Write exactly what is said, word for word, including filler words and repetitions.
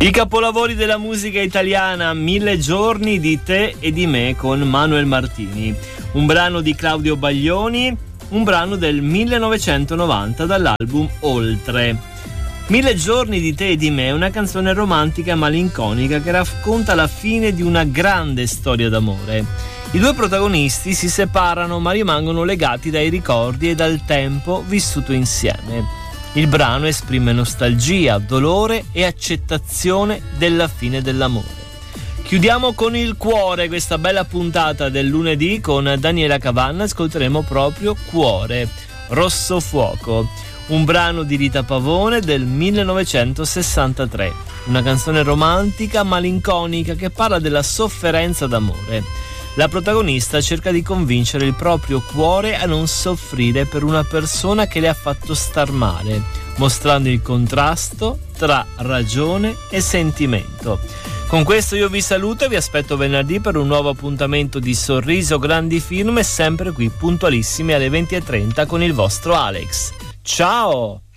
I capolavori della musica italiana, Mille giorni di te e di me con Manuel Martini, un brano di Claudio Baglioni, un brano del millenovecentonovanta dall'album Oltre. Mille giorni di te e di me è una canzone romantica e malinconica che racconta la fine di una grande storia d'amore. I due protagonisti si separano ma rimangono legati dai ricordi e dal tempo vissuto insieme. Il brano esprime nostalgia, dolore e accettazione della fine dell'amore. Chiudiamo con il cuore questa bella puntata del lunedì con Daniela Cavanna. Ascolteremo proprio Cuore, Rosso Fuoco, un brano di Rita Pavone del millenovecentosessantatré, una canzone romantica malinconica che parla della sofferenza d'amore. La protagonista cerca di convincere il proprio cuore a non soffrire per una persona che le ha fatto star male, mostrando il contrasto tra ragione e sentimento. Con questo io vi saluto e vi aspetto venerdì per un nuovo appuntamento di Sorriso Grandi Film, sempre qui puntualissimi alle venti e trenta con il vostro Alex. Ciao!